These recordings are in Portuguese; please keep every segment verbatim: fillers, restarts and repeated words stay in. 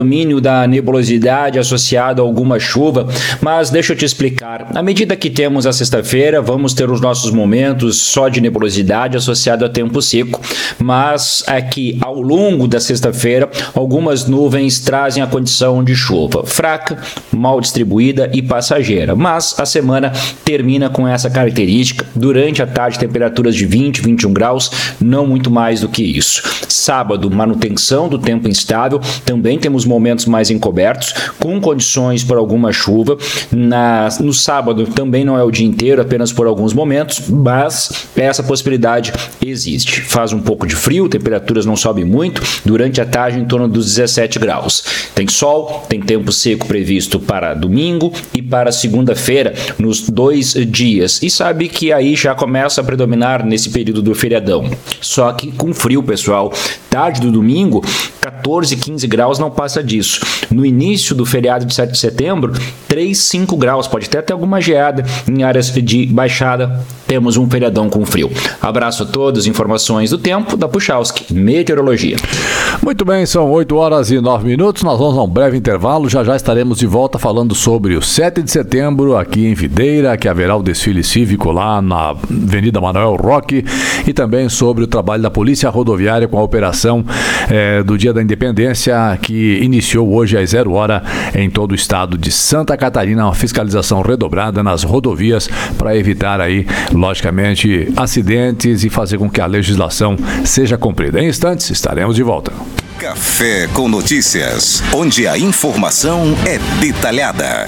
domínio da nebulosidade associado a alguma chuva, mas deixa eu te explicar. À medida que temos a sexta-feira, vamos ter os nossos momentos só de nebulosidade associado a tempo seco, mas é que ao longo da sexta-feira, algumas nuvens trazem a condição de chuva fraca, mal distribuída e passageira, mas a semana termina com essa característica. Durante a tarde, temperaturas de vinte, vinte e um graus, não muito mais do que isso. Sábado, manutenção do tempo instável, também temos momentos mais encobertos, com condições para alguma chuva. Na, no sábado também não é o dia inteiro, apenas por alguns momentos, mas essa possibilidade existe. Faz um pouco de frio, temperaturas não sobem muito, durante a tarde em torno dos dezessete graus. Tem sol, tem tempo seco previsto para domingo e para segunda-feira, nos dois dias. E sabe que aí já começa a predominar nesse período do feriadão. Só que com frio, pessoal. Tarde do domingo, quatorze, quinze graus, não passa disso. No início do feriado de sete de setembro, três, cinco graus. Pode até ter alguma geada em áreas de baixada. Temos um feriadão com frio. Abraço a todos. Informações do tempo da Puchalski Meteorologia. Muito bem, são oito horas e nove minutos. Nós vamos a um breve intervalo. Já já estaremos de volta falando sobre o sete de setembro aqui em Videira, que haverá o desfile cívico lá na Avenida Manuel Roque, e também sobre o trabalho da Polícia Rodoviária com a operação é, do Dia da Independência, que iniciou hoje às zero hora em todo o estado de Santa Catarina, uma fiscalização redobrada nas rodovias para evitar aí, logicamente, acidentes e fazer com que a legislação seja cumprida. Em instantes, estaremos de volta. Café com Notícias, onde a informação é detalhada.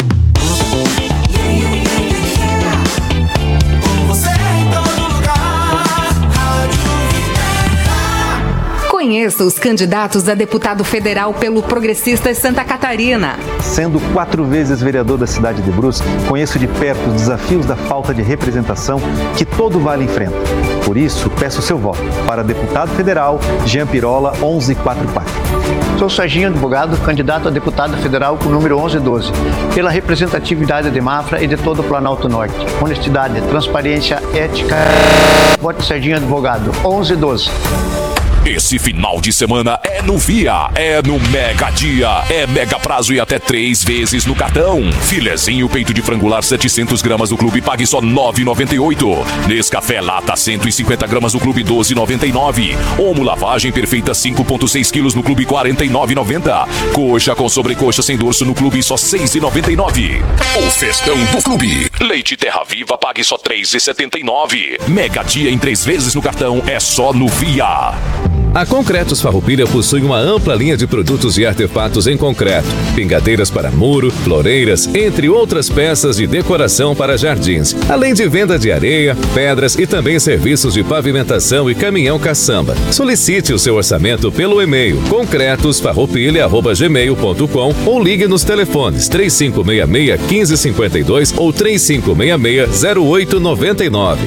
Conheça os candidatos a deputado federal pelo Progressistas Santa Catarina. Sendo quatro vezes vereador da cidade de Brusque, conheço de perto os desafios da falta de representação que todo vale enfrenta. Por isso, peço seu voto para deputado federal Jean Pirola onze quatro quatro. Sou Serginho Advogado, candidato a deputado federal com o número onze doze, pela representatividade de Mafra e de todo o Planalto Norte. Honestidade, transparência, ética. Vote Serginho Advogado, onze doze. Esse final de semana é no Via, é no Mega Dia, é mega prazo e até três vezes no cartão. Filezinho peito de frangular setecentas gramas do clube, pague só nove reais e noventa e oito centavos. Nescafé lata cento e cinquenta gramas do clube, doze reais e noventa e nove centavos. Omo lavagem perfeita cinco vírgula seis quilos no clube, quarenta e nove reais e noventa centavos. Coxa com sobrecoxa sem dorso no clube, só seis reais e noventa e nove centavos. O festão do clube. Leite Terra Viva, pague só três reais e setenta e nove centavos. Mega Dia em três vezes no cartão, é só no Via. A Concretos Farroupilha possui uma ampla linha de produtos e artefatos em concreto, pingadeiras para muro, floreiras, entre outras peças de decoração para jardins, além de venda de areia, pedras e também serviços de pavimentação e caminhão caçamba. Solicite o seu orçamento pelo e-mail concretos farroupilha arroba gmail ponto com ou ligue nos telefones três cinco seis seis, um cinco cinco dois ou três cinco seis seis, zero oito nove nove.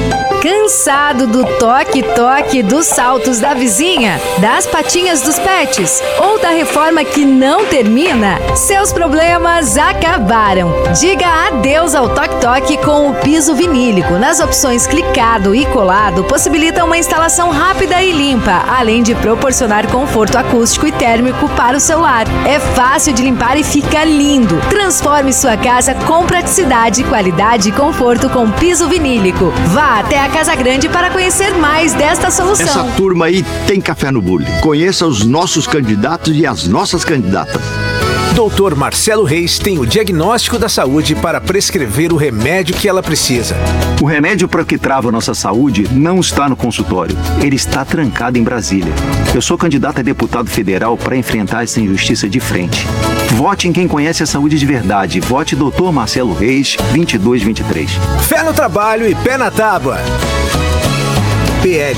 Cansado do toque-toque dos saltos da vizinha, das patinhas dos pets ou da reforma que não termina? Seus problemas acabaram. Diga adeus ao toque-toque com o piso vinílico. Nas opções clicado e colado, possibilita uma instalação rápida e limpa, além de proporcionar conforto acústico e térmico para o seu lar. É fácil de limpar e fica lindo. Transforme sua casa com praticidade, qualidade e conforto com piso vinílico. Vá até a Casa Grande para conhecer mais desta solução. Essa turma aí tem café no bule. Conheça os nossos candidatos e as nossas candidatas. doutor Marcelo Reis tem o diagnóstico da saúde para prescrever o remédio que ela precisa. O remédio para o que trava a nossa saúde não está no consultório. Ele está trancado em Brasília. Eu sou candidato a deputado federal para enfrentar essa injustiça de frente. Vote em quem conhece a saúde de verdade. Vote doutor Marcelo Reis, vinte e dois vinte e três. Fé no trabalho e pé na tábua. P L.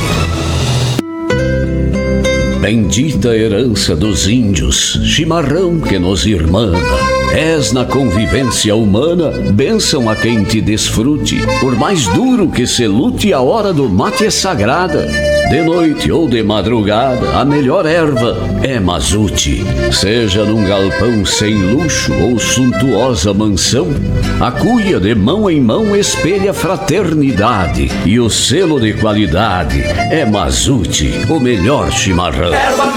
Bendita herança dos índios, chimarrão que nos irmana. És na convivência humana, bênção a quem te desfrute. Por mais duro que se lute, a hora do mate é sagrada. De noite ou de madrugada, a melhor erva é mazute. Seja num galpão sem luxo ou suntuosa mansão, a cuia de mão em mão espelha fraternidade. E o selo de qualidade é Mazute, o melhor chimarrão.